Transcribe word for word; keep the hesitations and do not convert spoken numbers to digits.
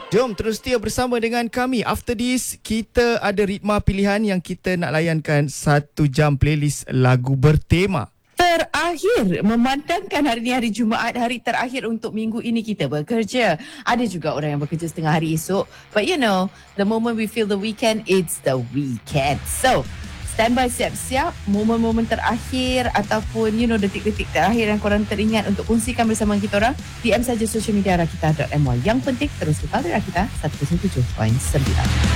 Jom terus setia bersama dengan kami. After this, kita ada ritma pilihan yang kita nak layankan satu jam playlist lagu bertema. Terakhir, memandangkan hari ini hari Jumaat, hari terakhir untuk minggu ini kita bekerja. Ada juga orang yang bekerja setengah hari esok. But you know, the moment we feel the weekend, it's the weekend. So, standby siap-siap momen-momen terakhir ataupun you know detik-detik terakhir yang korang teringat untuk kongsikan bersama kita orang. D M saja social media rakita dot my. Yang penting terus kekal di Rakita seratus tujuh perpuluhan sembilan.